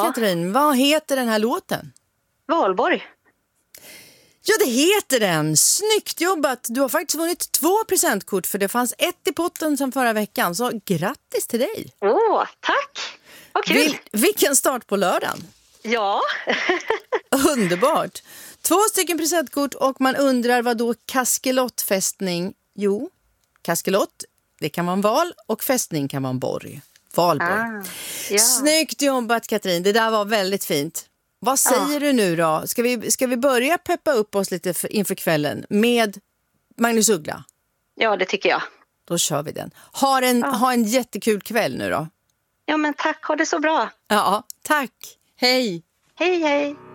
Katrin, vad heter den här låten? Valborg. Ja, det heter den. Snyggt jobbat. Du har faktiskt vunnit 2 presentkort för det fanns ett i potten som förra veckan. Så grattis till dig. Tack. Vad kul. Vilken start på lördagen. Ja. Underbart. 2 stycken presentkort och man undrar vad då kaskelottfästning? Jo, kaskelott, det kan vara en val och fästning kan vara en borg. Valborg. Ja. Snyggt jobbat Katrin, det där var väldigt fint. Vad säger du nu då? Ska vi börja peppa upp oss lite inför kvällen med Magnus Uggla? Ja, det tycker jag. Då kör vi den. Ha en jättekul kväll nu då. Ja, men tack. Ha det så bra. Ja, tack. Hej. Hej, hej.